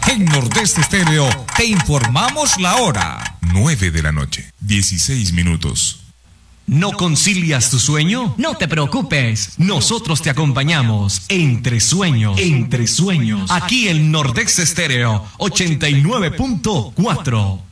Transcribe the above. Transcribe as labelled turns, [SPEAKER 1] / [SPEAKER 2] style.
[SPEAKER 1] En Nordeste Estéreo te informamos la hora.
[SPEAKER 2] 9 de la noche, 16 minutos.
[SPEAKER 3] ¿No concilias tu sueño? No te preocupes, nosotros te acompañamos entre sueños, aquí en Nordeste Estéreo 89.4.